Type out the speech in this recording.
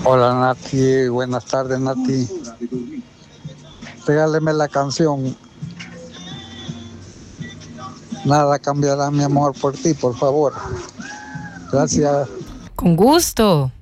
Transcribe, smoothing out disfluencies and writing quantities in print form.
Hola Nati, buenas tardes Nati. Regáleme la canción Nada cambiará mi amor por ti, por favor. Gracias. Con gusto.